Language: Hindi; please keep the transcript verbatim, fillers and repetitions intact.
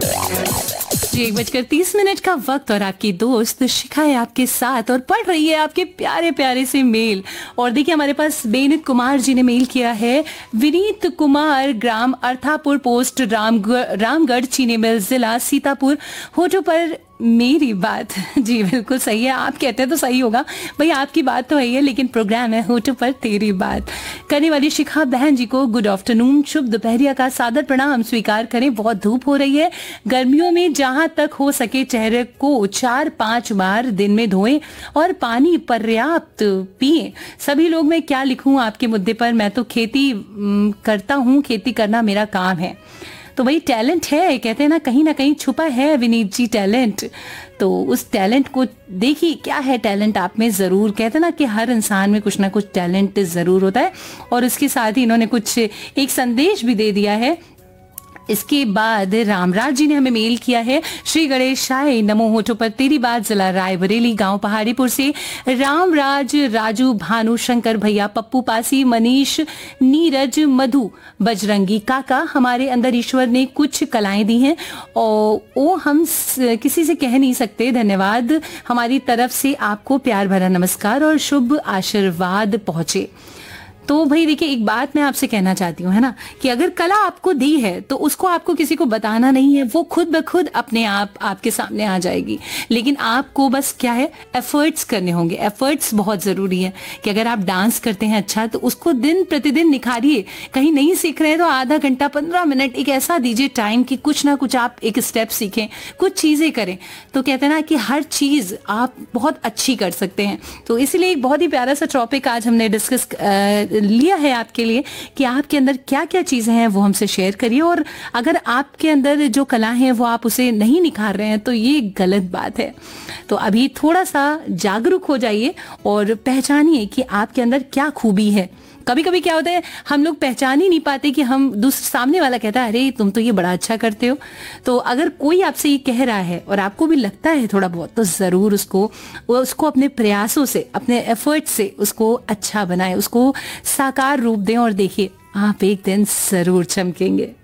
एक बजकर तीस मिनट का वक्त और आपकी दोस्त शिखा है आपके साथ और पढ़ रही है आपके प्यारे प्यारे से मेल। और देखिए हमारे पास बेनित कुमार जी ने मेल किया है। विनीत कुमार, ग्राम अर्थापुर, पोस्ट रामगढ़ रामगढ़, चीनी मिल, जिला सीतापुर। होठों पर मेरी बात। जी बिल्कुल सही है, आप कहते हैं तो सही होगा भाई, आपकी बात तो है ही है, लेकिन प्रोग्राम है होठों पर तेरी बात। करने वाली शिखा बहन जी को गुड आफ्टरनून, शुभ दोपहरिया का सादर प्रणाम स्वीकार करें। बहुत धूप हो रही है, गर्मियों में जहां तक हो सके चेहरे को चार पांच बार दिन में धोएं और पानी पर्याप्त पिएं। सभी लोग, मैं क्या लिखूं आपके मुद्दे पर, मैं तो खेती करता हूं, खेती करना मेरा काम है। तो वही टैलेंट है, कहते हैं ना कहीं ना कहीं छुपा है विनीत जी टैलेंट। तो उस टैलेंट को देखिए, क्या है टैलेंट आप में, जरूर कहते हैं ना कि हर इंसान में कुछ ना कुछ टैलेंट जरूर होता है। और इसके साथ ही इन्होंने कुछ एक संदेश भी दे दिया है। इसके बाद रामराज जी ने हमें मेल किया है। श्री गणेशाय नमो, होठों पर तेरी बात, जिला रायबरेली, गांव पहाड़ीपुर से रामराज, राजू, भानु, शंकर भैया, पप्पू पासी, मनीष, नीरज, मधु, बजरंगी काका, हमारे अंदर ईश्वर ने कुछ कलाएं दी हैं और वो हम किसी से कह नहीं सकते। धन्यवाद, हमारी तरफ से आपको प्यार भरा नमस्कार और शुभ आशीर्वाद पहुंचे। तो भाई देखिए, एक बात मैं आपसे कहना चाहती हूँ, है ना, कि अगर कला आपको दी है तो उसको आपको किसी को बताना नहीं है, वो खुद ब खुद अपने आप आपके सामने आ जाएगी। लेकिन आपको बस क्या है, एफर्ट्स करने होंगे। एफर्ट्स बहुत जरूरी है कि अगर आप डांस करते हैं अच्छा, तो उसको दिन प्रतिदिन निखारिए। कहीं नहीं सीख रहे हैं तो आधा घंटा पंद्रह मिनट एक ऐसा दीजिए टाइम कि कुछ ना कुछ आप एक स्टेप सीखें, कुछ चीजें करें। तो कहते हैं ना कि हर चीज आप बहुत अच्छी कर सकते हैं। तो इसीलिए एक बहुत ही प्यारा सा टॉपिक आज हमने डिस्कस लिया है आपके लिए कि आपके अंदर क्या क्या चीजें हैं वो हमसे शेयर करिए। और अगर आपके अंदर जो कला है वो आप उसे नहीं निखार रहे हैं तो ये गलत बात है। तो अभी थोड़ा सा जागरूक हो जाइए और पहचानिए कि आपके अंदर क्या खूबी है। कभी कभी क्या होता है, हम लोग पहचान ही नहीं पाते कि हम दूसरे सामने वाला कहता है अरे तुम तो ये बड़ा अच्छा करते हो। तो अगर कोई आपसे ये कह रहा है और आपको भी लगता है थोड़ा बहुत, तो जरूर उसको उसको अपने प्रयासों से, अपने एफर्ट से उसको अच्छा बनाएं, उसको साकार रूप दें और देखिए आप एक दिन जरूर चमकेंगे।